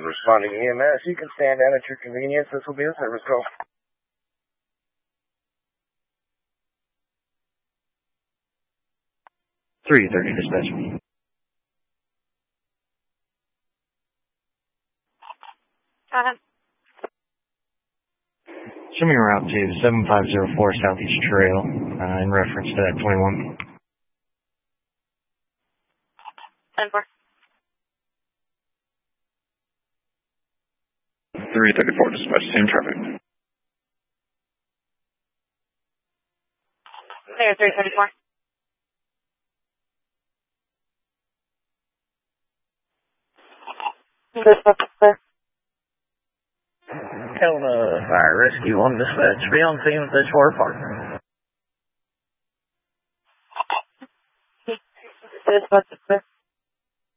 responding EMS, you can stand down at your convenience. This will be a service call. 330 dispatch. Show me a route to 7504 Southeast Trail in reference to that 21. 10-4. 334 dispatch, same traffic. There, 334. Kelowna Fire Rescue 1 dispatch. Be on scene with this for partner. Dispatch,